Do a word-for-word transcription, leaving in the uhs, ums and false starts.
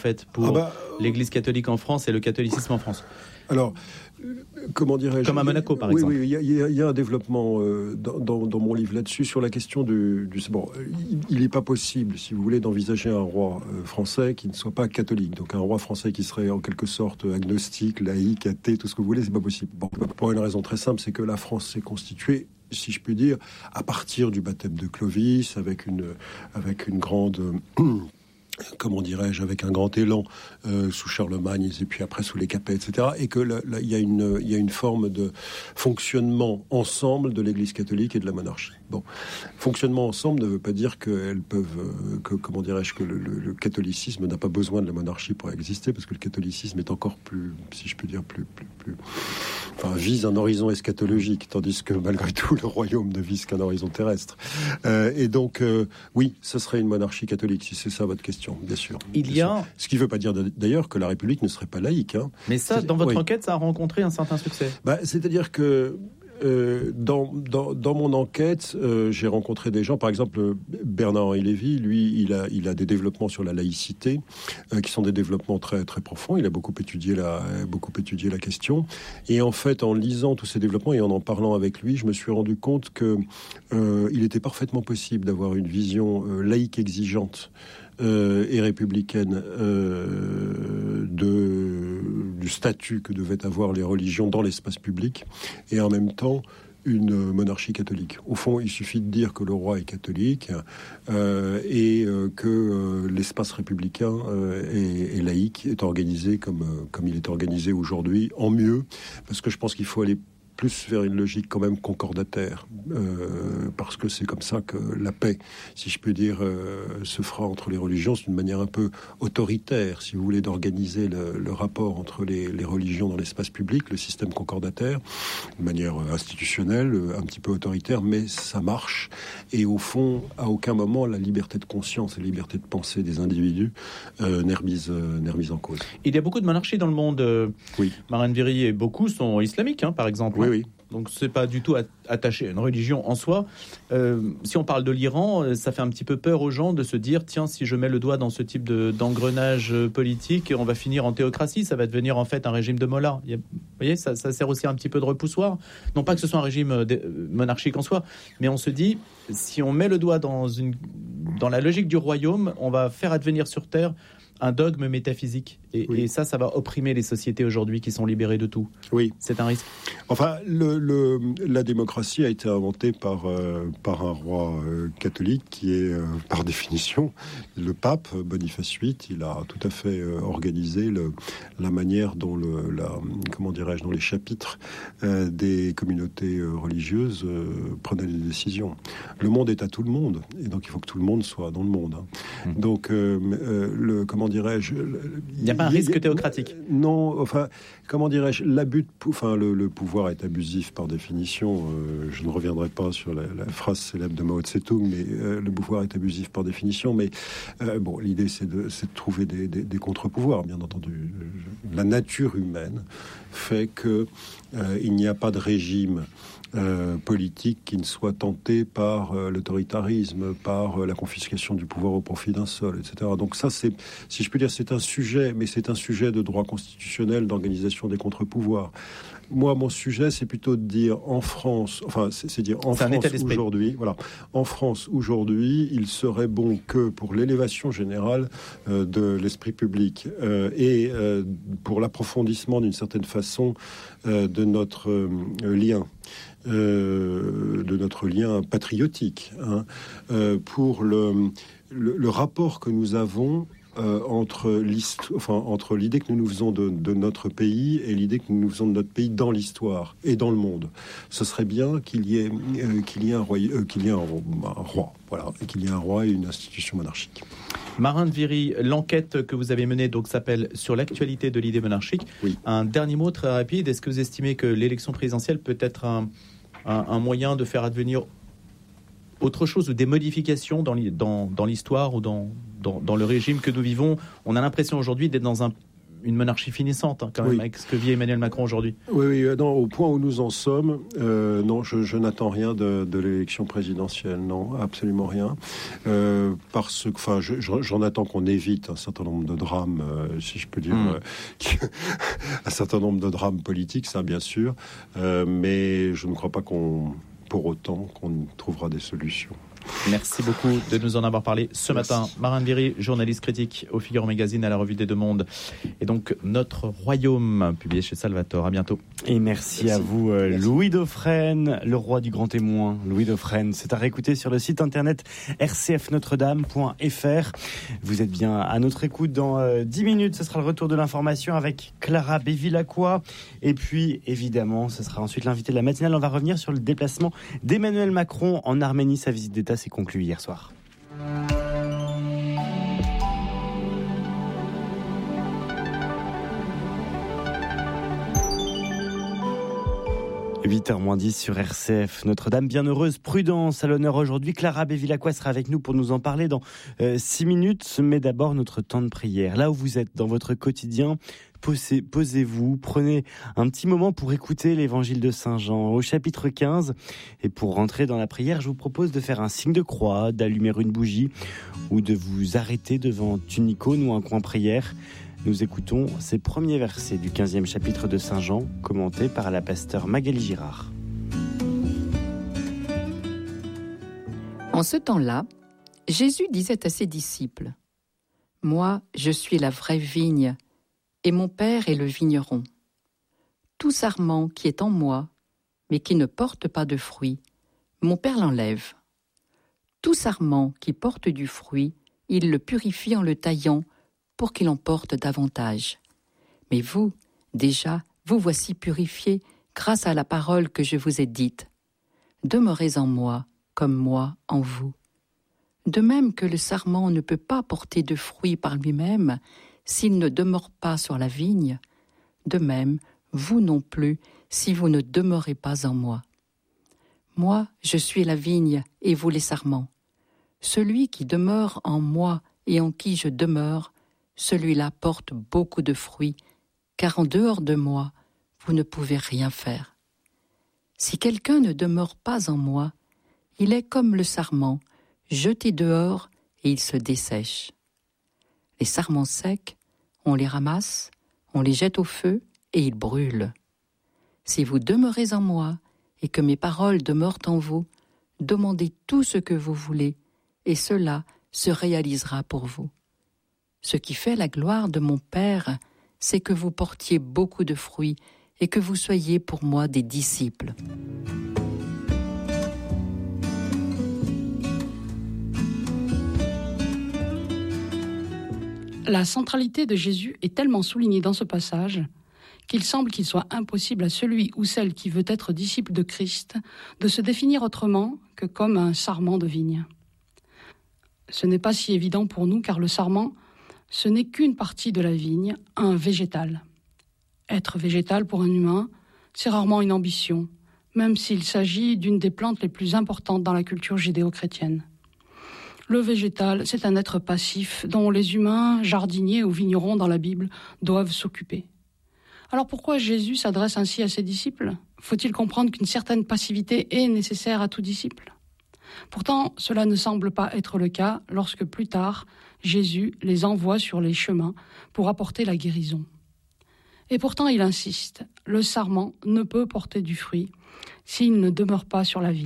fait, pour ah bah, l'Église catholique en France et le catholicisme en France? Alors, comment dirais-je? Comme à Monaco, par oui, exemple. Oui, il y, y a un développement euh, dans, dans, dans mon livre là-dessus sur la question du... du bon, il n'est pas possible, si vous voulez, d'envisager un roi euh, français qui ne soit pas catholique. Donc un roi français qui serait en quelque sorte agnostique, laïque, athée, tout ce que vous voulez, c'est pas possible. Bon, pour une raison très simple, c'est que la France s'est constituée, si je puis dire, à partir du baptême de Clovis, avec une, avec une grande... Euh, comment dirais-je, avec un grand élan euh, sous Charlemagne et puis après sous les Capets, et cetera. Et que il y a une il y a une forme de fonctionnement ensemble de l'Église catholique et de la monarchie. Bon, fonctionnement ensemble ne veut pas dire qu'elles peuvent, euh, que comment dirais-je, que le, le, le catholicisme n'a pas besoin de la monarchie pour exister, parce que le catholicisme est encore plus, si je peux dire, plus plus plus, enfin vise un horizon eschatologique, tandis que malgré tout le royaume ne vise qu'un horizon terrestre. Euh, et donc euh, oui, ce serait une monarchie catholique, si c'est ça votre question. Bien sûr. Il bien y a... sûr. Ce qui ne veut pas dire d'ailleurs que la République ne serait pas laïque. Hein. Mais ça, c'est... dans votre oui. enquête, ça a rencontré un certain succès. Bah, c'est-à-dire que euh, dans, dans, dans mon enquête, euh, j'ai rencontré des gens, par exemple Bernard-Henri Lévy, lui, il a, il a des développements sur la laïcité, euh, qui sont des développements très, très profonds. Il a beaucoup étudié, la, beaucoup étudié la question. Et en fait, en lisant tous ces développements et en en parlant avec lui, je me suis rendu compte que euh, il était parfaitement possible d'avoir une vision euh, laïque exigeante Euh, et républicaine euh, de, du statut que devaient avoir les religions dans l'espace public, et en même temps une monarchie catholique. Au fond, il suffit de dire que le roi est catholique euh, et euh, que euh, l'espace républicain euh, et, et laïque est organisé comme, euh, comme il est organisé aujourd'hui, en mieux, parce que je pense qu'il faut aller plus vers une logique quand même concordataire, euh, parce que c'est comme ça que la paix, si je peux dire, euh, se fera entre les religions. C'est une manière un peu autoritaire, si vous voulez, d'organiser le, le rapport entre les, les religions dans l'espace public, le système concordataire, de manière institutionnelle, un petit peu autoritaire, mais ça marche. Et au fond, à aucun moment, la liberté de conscience et la liberté de pensée des individus euh, n'est remise, euh, n'est remise en cause. Il y a beaucoup de monarchies dans le monde. Oui. Marine Viry, et beaucoup sont islamiques, hein, par exemple. Oui, oui. Donc c'est pas du tout attaché à une religion en soi. Euh, si on parle de l'Iran, ça fait un petit peu peur aux gens de se dire tiens, si je mets le doigt dans ce type de, d'engrenage politique, on va finir en théocratie, ça va devenir en fait un régime de mollahs. Vous voyez, ça, ça sert aussi un petit peu de repoussoir. Non pas que ce soit un régime monarchique en soi, mais on se dit si on met le doigt dans, une, dans la logique du royaume, on va faire advenir sur terre un dogme métaphysique. Et, oui. et ça, ça va opprimer les sociétés aujourd'hui qui sont libérées de tout. Oui. C'est un risque. Enfin, le, le, la démocratie a été inventée par, euh, par un roi euh, catholique qui est, euh, par définition, le pape Boniface huit. Il a tout à fait euh, organisé le, la manière dont, le, la, comment dirais-je, dont les chapitres euh, des communautés euh, religieuses euh, prenaient des décisions. Le monde est à tout le monde, et donc il faut que tout le monde soit dans le monde. Hein. Mmh. Donc, euh, euh, le, comment dirais-je... Le, il n'y a pas un risque théocratique. Non, enfin, comment dirais-je, l'abus de, enfin, le, le pouvoir est abusif par définition. Euh, je ne reviendrai pas sur la, la phrase célèbre de Mao Tse-tung, mais euh, le pouvoir est abusif par définition. Mais euh, bon, l'idée c'est de, c'est de trouver des, des, des contre-pouvoirs, bien entendu. La nature humaine fait que euh, il n'y a pas de régime Euh, politique qui ne soit tenté par euh, l'autoritarisme, par euh, la confiscation du pouvoir au profit d'un seul, et cetera. Donc ça, c'est, si je peux dire, c'est un sujet, mais c'est un sujet de droit constitutionnel, d'organisation des contre-pouvoirs. Moi, mon sujet, c'est plutôt de dire en France, enfin, c'est, c'est dire en c'est France aujourd'hui, voilà, en France aujourd'hui, il serait bon que pour l'élévation générale euh, de l'esprit public euh, et euh, pour l'approfondissement d'une certaine façon euh, de notre euh, lien. Euh, de notre lien patriotique, hein, euh, pour le, le, le rapport que nous avons euh, entre, enfin, entre l'idée que nous nous faisons de, de notre pays et l'idée que nous nous faisons de notre pays dans l'histoire et dans le monde. Ce serait bien qu'il y ait, euh, qu'il y ait un roi, euh, qu'il y ait un, un roi, voilà, et qu'il y ait un roi et une institution monarchique. Marine Viry, l'enquête que vous avez menée donc s'appelle Sur l'actualité de l'idée monarchique. Oui. Un dernier mot très rapide. Est-ce que vous estimez que l'élection présidentielle peut être un, un, un moyen de faire advenir autre chose ou des modifications dans, dans, dans l'histoire ou dans, dans, dans le régime que nous vivons? On a l'impression aujourd'hui d'être dans un, une monarchie finissante, hein, quand même, oui. avec ce que vit Emmanuel Macron aujourd'hui. Oui, oui, non, au point où nous en sommes, euh, non, je, je n'attends rien de, de l'élection présidentielle, non, absolument rien. Euh, parce que, enfin, je, j'en attends qu'on évite un certain nombre de drames, euh, si je peux dire, mmh. euh, un certain nombre de drames politiques, ça, bien sûr, euh, mais je ne crois pas qu'on, pour autant, qu'on trouvera des solutions. Merci beaucoup de nous en avoir parlé ce Merci. matin. Marin Viry, journaliste critique au Figaro Magazine, à la Revue des Deux Mondes. Et donc, Notre Royaume, publié chez Salvatore. À bientôt. Et merci, merci. à vous, merci. Louis Dauphren, le roi du grand témoin. Louis Dauphren, c'est à réécouter sur le site internet r c f notre dame point f r. Vous êtes bien à notre écoute. Dans euh, dix minutes, ce sera le retour de l'information avec Clara Bevilacqua. Et puis, évidemment, ce sera ensuite l'invité de la matinale. On va revenir sur le déplacement d'Emmanuel Macron en Arménie. Sa visite d'État s'est conclue hier soir. huit heures moins dix sur R C F. Notre-Dame bienheureuse, prudence à l'honneur aujourd'hui. Clara Bevilacqua sera avec nous pour nous en parler dans euh, six minutes. Mais d'abord, notre temps de prière. Là où vous êtes dans votre quotidien, posez, posez-vous, prenez un petit moment pour écouter l'évangile de Saint Jean au chapitre quinze. Et pour rentrer dans la prière, je vous propose de faire un signe de croix, d'allumer une bougie ou de vous arrêter devant une icône ou un coin prière. Nous écoutons ces premiers versets du quinzième chapitre de Saint Jean, commentés par la pasteure Magali Girard. En ce temps-là, Jésus disait à ses disciples : « Moi, je suis la vraie vigne, et mon Père est le vigneron. Tout sarment qui est en moi, mais qui ne porte pas de fruit, mon Père l'enlève. Tout sarment qui porte du fruit, il le purifie en le taillant, pour qu'il en porte davantage. Mais vous, déjà, vous voici purifiés grâce à la parole que je vous ai dite. Demeurez en moi, comme moi en vous. De même que le sarment ne peut pas porter de fruits par lui-même s'il ne demeure pas sur la vigne, de même, vous non plus, si vous ne demeurez pas en moi. Moi, je suis la vigne et vous les sarments. Celui qui demeure en moi et en qui je demeure, celui-là porte beaucoup de fruits, car en dehors de moi, vous ne pouvez rien faire. Si quelqu'un ne demeure pas en moi, il est comme le sarment, jeté dehors et il se dessèche. Les sarments secs, on les ramasse, on les jette au feu et ils brûlent. Si vous demeurez en moi et que mes paroles demeurent en vous, demandez tout ce que vous voulez et cela se réalisera pour vous. Ce qui fait la gloire de mon Père, c'est que vous portiez beaucoup de fruits et que vous soyez pour moi des disciples. » La centralité de Jésus est tellement soulignée dans ce passage qu'il semble qu'il soit impossible à celui ou celle qui veut être disciple de Christ de se définir autrement que comme un sarment de vigne. Ce n'est pas si évident pour nous car le sarment, ce n'est qu'une partie de la vigne, un végétal. Être végétal pour un humain, c'est rarement une ambition, même s'il s'agit d'une des plantes les plus importantes dans la culture judéo-chrétienne. Le végétal, c'est un être passif dont les humains, jardiniers ou vignerons dans la Bible, doivent s'occuper. Alors pourquoi Jésus s'adresse ainsi à ses disciples ? Faut-il comprendre qu'une certaine passivité est nécessaire à tout disciple ? Pourtant, cela ne semble pas être le cas lorsque plus tard, Jésus les envoie sur les chemins pour apporter la guérison. Et pourtant, il insiste, le sarment ne peut porter du fruit s'il ne demeure pas sur la vigne.